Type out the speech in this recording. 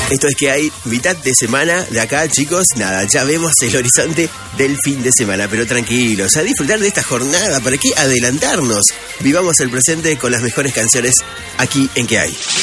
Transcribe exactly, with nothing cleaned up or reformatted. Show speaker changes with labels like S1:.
S1: Esto es que hay mitad de semana de acá, chicos. Nada, ya vemos el horizonte del fin de semana, pero tranquilos, a disfrutar de esta jornada. ¿Para qué adelantarnos? Vivamos el presente con las mejores canciones aquí en Que Hay.